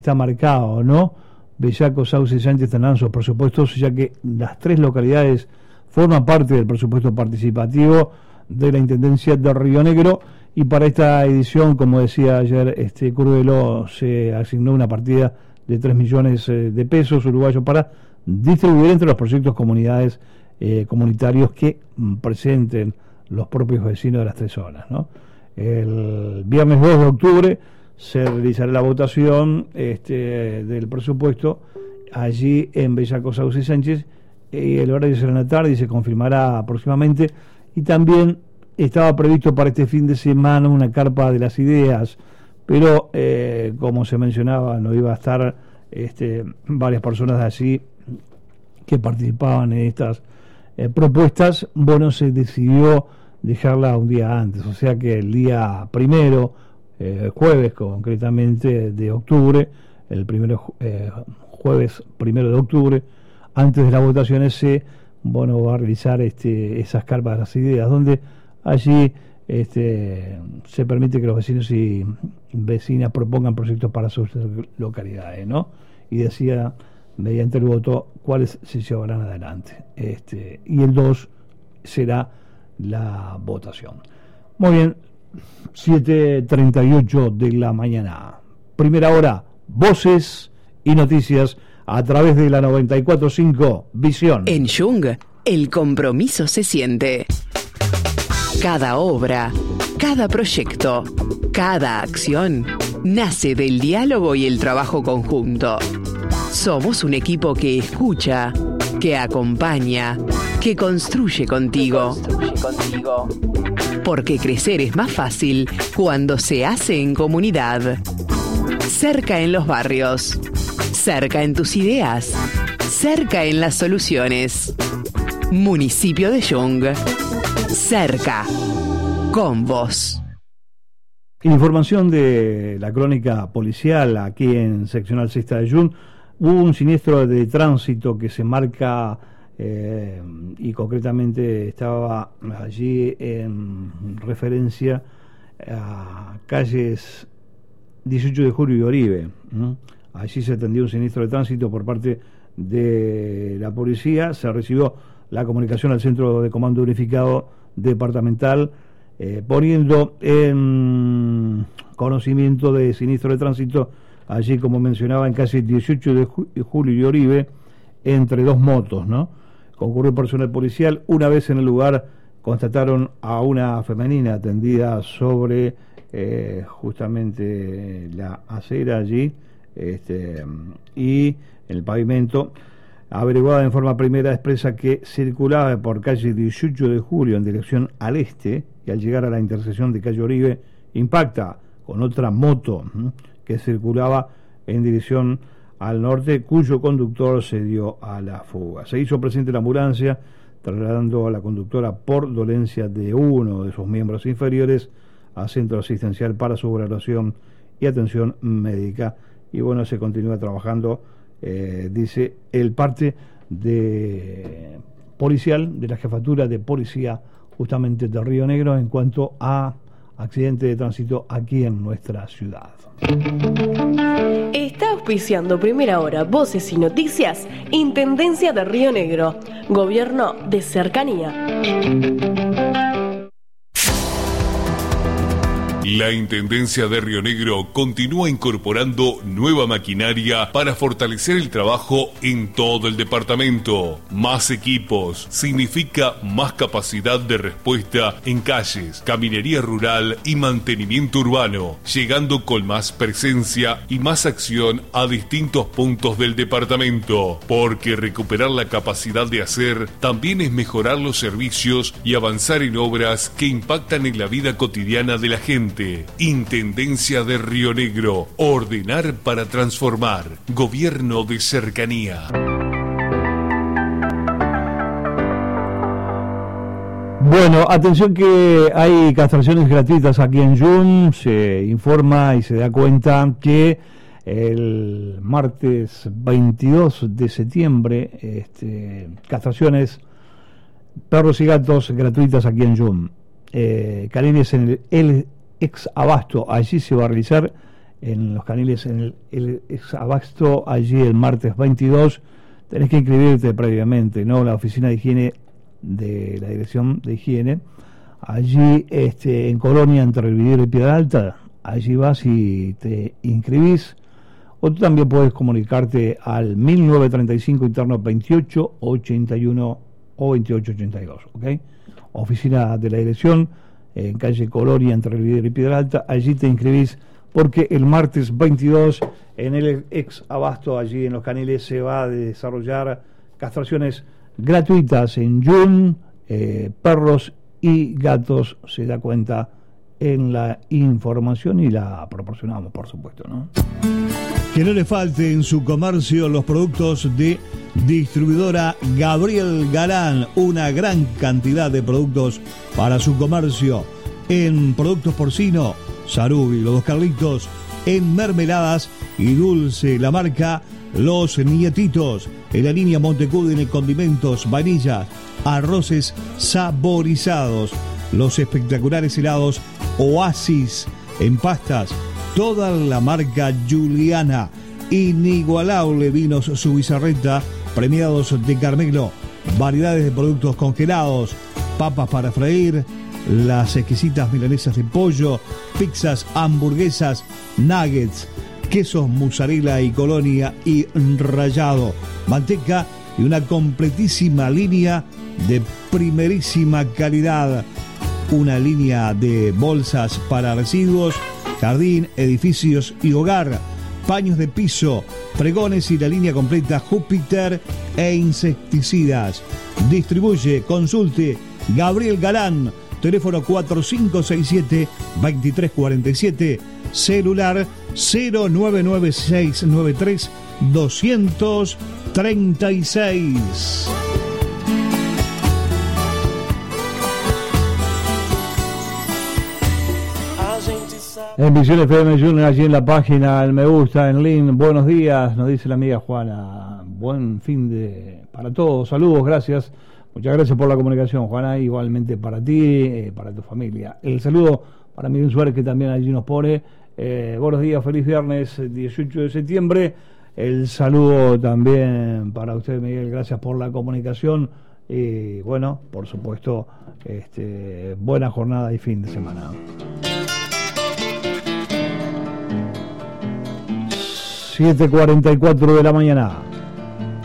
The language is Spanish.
está marcado, ¿no? Bellaco, Sauce y Sánchez tendrán sus presupuestos, ya que las tres localidades forman parte del presupuesto participativo de la Intendencia de Río Negro, y para esta edición, como decía ayer Curvelo, se asignó una partida de 3 millones de pesos uruguayos para distribuir entre los proyectos comunitarios que presenten los propios vecinos de las tres zonas, ¿no? El viernes 2 de octubre se realizará la votación del presupuesto allí en Bellaco, Sauce y Sánchez, y el horario será en la tarde y se confirmará próximamente. Y también estaba previsto para este fin de semana una carpa de las ideas, pero como se mencionaba, no iba a estar varias personas de allí que participaban en estas propuestas. Bueno, se decidió dejarla un día antes, o sea que el día primero, jueves concretamente de octubre, el jueves 1 de octubre, antes de las votaciones va a realizar esas carpas de las ideas, donde allí se permite que los vecinos y vecinas propongan proyectos para sus localidades, ¿no? Y decía, mediante el voto, cuáles se llevarán adelante. Y el 2 será la votación. Muy bien, 7:38 de la mañana. Primera hora, voces y noticias a través de la 94.5 Visión. En Jung, el compromiso se siente. Cada obra, cada proyecto, cada acción nace del diálogo y el trabajo conjunto. Somos un equipo que escucha, que acompaña, que construye contigo. Porque crecer es más fácil cuando se hace en comunidad. Cerca en los barrios, cerca en tus ideas, cerca en las soluciones. Municipio de Jung, cerca, con vos. Información de la crónica policial aquí en Seccional Sexta de Jung. Hubo un siniestro de tránsito que se marca y concretamente estaba allí en referencia a calles 18 de Julio y Oribe. Allí se atendió un siniestro de tránsito por parte de la policía. Se recibió la comunicación al Centro de Comando Unificado Departamental, poniendo en conocimiento de siniestro de tránsito allí, como mencionaba, en calle 18 de Julio y Oribe, entre dos motos, ¿no? Concurrió personal policial. Una vez en el lugar constataron a una femenina tendida sobre justamente la acera allí, y el pavimento. Averiguada en forma primera, expresa que circulaba por calle 18 de Julio en dirección al este, y al llegar a la intersección de calle Oribe impacta con otra moto que circulaba en dirección al norte, cuyo conductor se dio a la fuga. Se hizo presente la ambulancia, trasladando a la conductora por dolencia de uno de sus miembros inferiores a centro asistencial para su valoración y atención médica. Y bueno, se continúa trabajando, dice el parte de policial de la jefatura de policía justamente de Río Negro en cuanto a accidente de tránsito aquí en nuestra ciudad. Está auspiciando Primera Hora, voces y noticias, Intendencia de Río Negro, Gobierno de Cercanía. La Intendencia de Río Negro continúa incorporando nueva maquinaria para fortalecer el trabajo en todo el departamento. Más equipos significa más capacidad de respuesta en calles, caminería rural y mantenimiento urbano, llegando con más presencia y más acción a distintos puntos del departamento. Porque recuperar la capacidad de hacer también es mejorar los servicios y avanzar en obras que impactan en la vida cotidiana de la gente. Intendencia de Río Negro. Ordenar para transformar. Gobierno de Cercanía. Bueno, atención que hay castraciones gratuitas aquí en Jung. Se informa y se da cuenta que el martes 22 de septiembre castraciones perros y gatos gratuitas aquí en Jung. Cariñes en el ex abasto, allí se va a realizar en Los Caniles, en el Exabasto, allí el martes 22. Tenés que inscribirte previamente, ¿no? La oficina de higiene de la Dirección de Higiene, allí en Colonia, entre el Vidriero y Piedra Alta. Allí vas y te inscribís. O tú también puedes comunicarte al 1935 interno 2881 o 2882, ¿ok? Oficina de la Dirección, en calle Colonia, entre el Vidriero y Piedra Alta. Allí te inscribís, porque el martes 22 en el ex Abasto, allí en Los Caniles, se va a desarrollar castraciones gratuitas en Jun, perros y gatos. Se da cuenta en la información y la proporcionamos, por supuesto, ¿no? Que no le falte en su comercio los productos de distribuidora Gabriel Galán, una gran cantidad de productos para su comercio, en productos porcino, Sarubi, Los Dos Carlitos, en mermeladas y dulce, la marca Los Nietitos, en la línea Montecudin, en condimentos, vainillas, arroces saborizados, los espectaculares helados Oasis, en pastas, toda la marca Juliana, inigualable vinos Subizarreta, premiados de Carmelo, variedades de productos congelados, papas para freír, las exquisitas milanesas de pollo, pizzas, hamburguesas, nuggets, quesos mozzarella y colonia y rallado, manteca y una completísima línea de primerísima calidad, una línea de bolsas para residuos, jardín, edificios y hogar, paños de piso, pregones y la línea completa Júpiter e insecticidas. Distribuye, consulte Gabriel Galán, teléfono 4567-2347, celular 099693236. En Visión FM Junior, allí en la página, el me gusta, en link. Buenos días, nos dice la amiga Juana. Buen fin de para todos. Saludos, gracias. Muchas gracias por la comunicación, Juana. Igualmente para ti, para tu familia. El saludo para Miguel Suárez, que también allí nos pone. Buenos días, feliz viernes 18 de septiembre. El saludo también para usted, Miguel. Gracias por la comunicación. Y bueno, por supuesto, buena jornada y fin de semana. 7:44 de la mañana.